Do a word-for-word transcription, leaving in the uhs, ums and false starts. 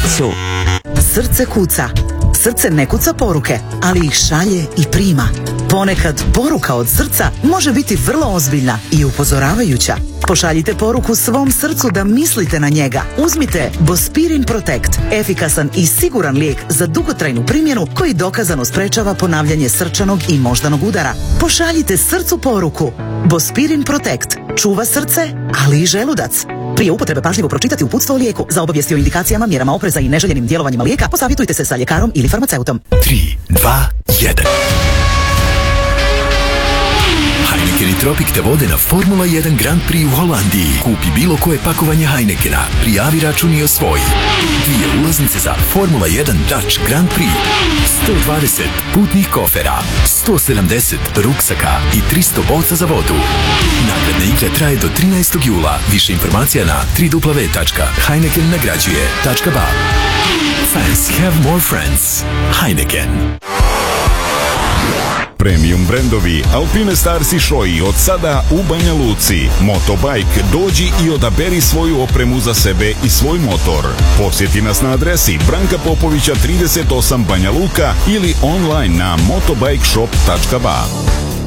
srcu. Srce kuca. Srce ne kuca poruke, ali ih šalje i prima. Ponekad poruka od srca može biti vrlo ozbiljna i upozoravajuća. Pošaljite poruku svom srcu da mislite na njega. Uzmite Bospirin Protect, efikasan i siguran lijek za dugotrajnu primjenu koji dokazano sprečava ponavljanje srčanog i moždanog udara. Pošaljite srcu poruku. Bospirin Protect čuva srce, ali i želudac. Prije upotrebe pažljivo pročitati uputstvo o lijeku. Za obavijesti o indikacijama, mjerama opreza i neželjenim djelovanjima lijeka posavjetujte se sa ljekarom ili farmaceutom. tri, dva, jedan. Heineken i Tropik te vode na Formula jedan Grand Prix u Holandiji. Kupi bilo koje pakovanje Heinekena, prijavi račun i osvoji dvije ulaznice za Formula jedan Dutch Grand Prix, sto dvadeset putnih kofera, sto sedamdeset ruksaka i tristo boca za vodu. Nagradna igra traje do trinaestog jula. Više informacija na w w w tačka heineken nagrađuje tačka b a. Fans have more friends. Heineken. Premium brendovi Alpine Stars i Shoei od sada u Banja Luci. Motobike, dođi i odaberi svoju opremu za sebe i svoj motor. Posjeti nas na adresi Branka Popovića trideset osam Banja Luka ili online na motobikeshop tačka b a.